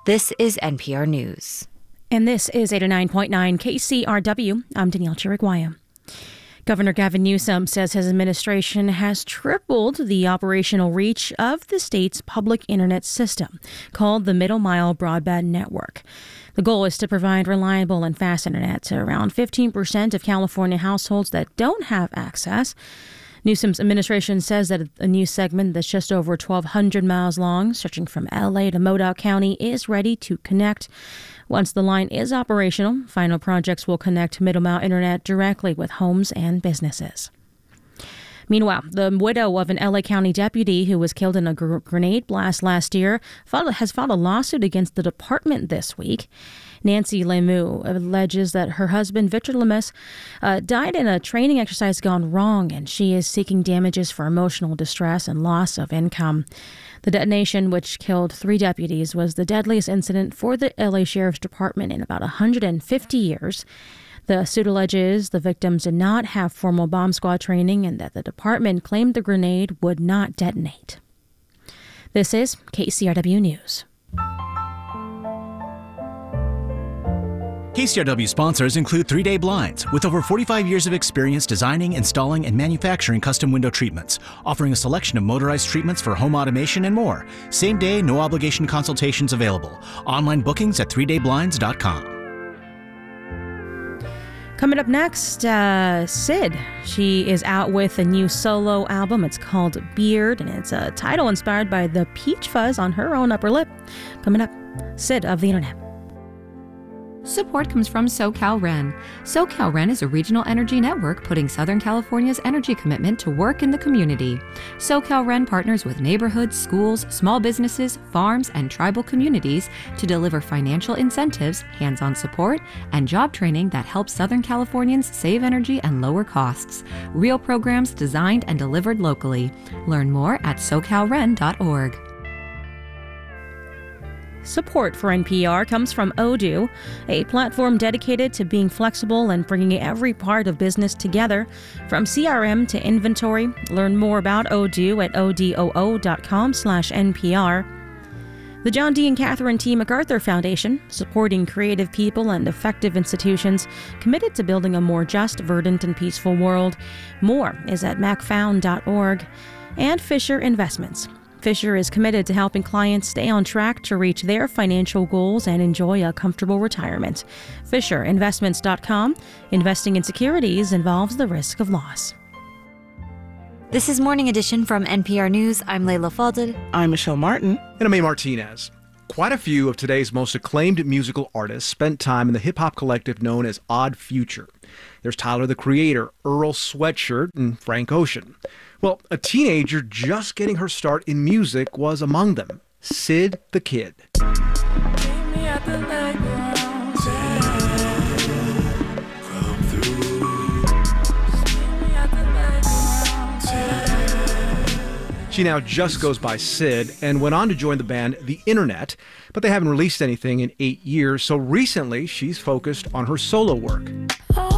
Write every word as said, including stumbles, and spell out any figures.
This is N P R News. And this is eighty-nine point nine K C R W. I'm Danielle Chiriguaya. Governor Gavin Newsom says his administration has tripled the operational reach of the state's public internet system, called the Middle Mile Broadband Network. The goal is to provide reliable and fast internet to around fifteen percent of California households that don't have access. Newsom's administration says that a new segment that's just over twelve hundred miles long, stretching from L A to Modoc County, is ready to connect. Once the line is operational, final projects will connect Middle Mile Internet directly with homes and businesses. Meanwhile, the widow of an L A County deputy who was killed in a gr- grenade blast last year filed, has filed a lawsuit against the department this week. Nancy Lemieux alleges that her husband, Victor Lemus, uh, died in a training exercise gone wrong, and she is seeking damages for emotional distress and loss of income. The detonation, which killed three deputies, was the deadliest incident for the L A Sheriff's Department in about one hundred fifty years. The suit alleges the victims did not have formal bomb squad training and that the department claimed the grenade would not detonate. This is K C R W News. K C R W sponsors include three day Blinds, with over forty-five years of experience designing, installing, and manufacturing custom window treatments, offering a selection of motorized treatments for home automation and more. Same day, no obligation consultations available. Online bookings at three day blinds dot com. Coming up next, uh, Syd. She is out with a new solo album. It's called Beard, and it's a title inspired by the peach fuzz on her own upper lip. Coming up, Syd of the Internet. Support comes from SoCalRen. SoCalRen is a regional energy network putting Southern California's energy commitment to work in the community. SoCalRen partners with neighborhoods, schools, small businesses, farms, and tribal communities to deliver financial incentives, hands-on support, and job training that helps Southern Californians save energy and lower costs. Real programs designed and delivered locally. Learn more at so cal ren dot org. Support for N P R comes from Odoo, a platform dedicated to being flexible and bringing every part of business together, from C R M to inventory. Learn more about Odoo at odoo dot com slash N P R. The John D. and Catherine T. MacArthur Foundation, supporting creative people and effective institutions committed to building a more just, verdant, and peaceful world. More is at mac found dot org. And Fisher Investments. Fisher is committed to helping clients stay on track to reach their financial goals and enjoy a comfortable retirement. fisher investments dot com. Investing in securities involves the risk of loss. This is Morning Edition from N P R News. I'm Layla Fadel. I'm Michelle Martin. And I'm A. Martinez. Quite a few of today's most acclaimed musical artists spent time in the hip-hop collective known as Odd Future. There's Tyler, the Creator, Earl Sweatshirt, and Frank Ocean. Well, a teenager just getting her start in music was among them, Syd the Kid. She now just goes by Syd and went on to join the band The Internet, but they haven't released anything in eight years, so recently she's focused on her solo work. Oh.